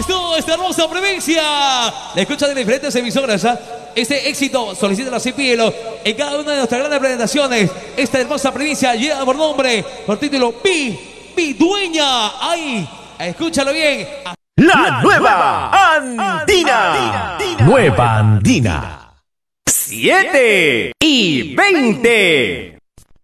toda esta hermosa provincia. La escucha de diferentes emisoras. Este éxito solicita la Cipielo en cada una de nuestras grandes presentaciones. Esta hermosa provincia lleva por nombre, por título, Mi Dueña. Ahí, escúchalo bien. La nueva Andina. Nueva Andina. 7 y 20.